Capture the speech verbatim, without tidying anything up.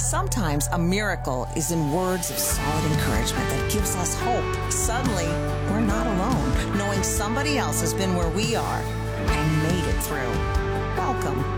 Sometimes a miracle is in words of solid encouragement that gives us hope. Suddenly, we're not alone, knowing somebody else has been where we are and made it through. Welcome